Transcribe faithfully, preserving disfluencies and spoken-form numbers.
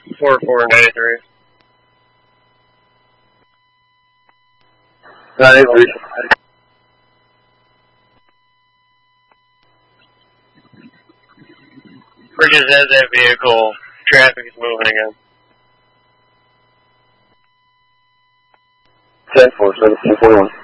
four four ninety-three. ninety-three. Bridges has that vehicle. Traffic is moving again. ten four seventeen forty-one.